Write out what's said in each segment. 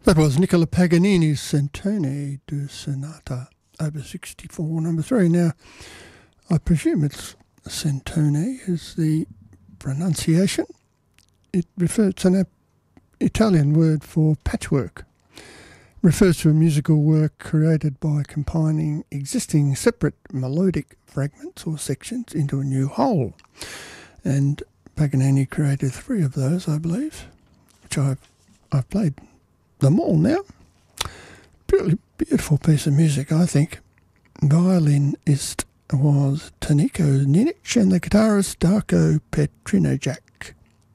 That was Nicola Paganini's Centone du Sonata Opus 64, number 3. Now, I presume it's Centone is the pronunciation. It refers to an Italian word for patchwork. Refers to a musical work created by combining existing separate melodic fragments or sections into a new whole. And Paganini created 3 of those, I believe, which I've played them all now. Really beautiful piece of music, I think. Violinist was Toniko Ninic and the guitarist Darko Petrinojak.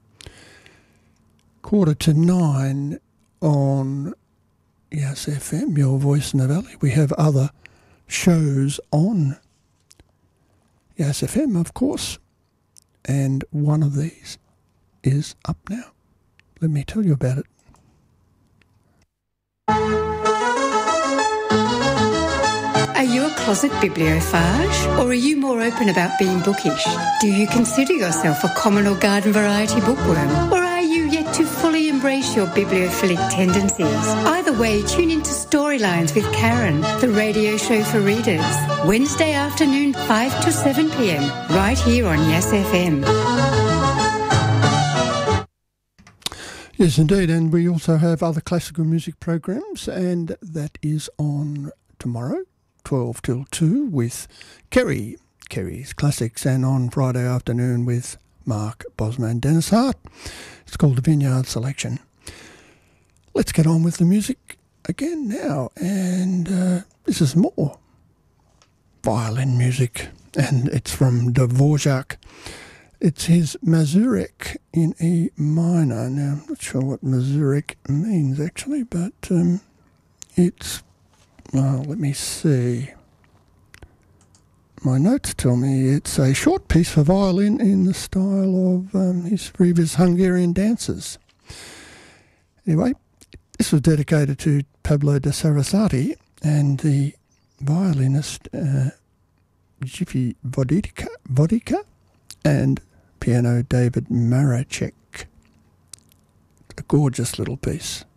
8:45 on Yes FM, Your Voice in the Valley. We have other shows on Yes FM, of course, and one of these is up now. Let me tell you about it. Are you a closet bibliophage, or are you more open about being bookish? Do you consider yourself a common or garden variety bookworm, or are you yet to fully embrace your bibliophilic tendencies? Either way, tune into Storylines with Karen, the radio show for readers, Wednesday afternoon 5 to 7 p.m, right here on Yes FM. Yes, indeed, and we also have other classical music programs, and that is on tomorrow, 12 till 2, with Kerry's Classics, and on Friday afternoon with Mark Bosma and Dennis Hart. It's called the Vineyard Selection. Let's get on with the music again now, and this is more violin music, and it's from Dvorak. It's his Mazurek in E minor. Now, I'm not sure what Mazurek means actually, but it's, well, let me see. My notes tell me it's a short piece for violin in the style of his previous Hungarian dances. Anyway, this was dedicated to Pablo de Sarasate and the violinist Jiffy Vodika and piano David Maracek. A gorgeous little piece.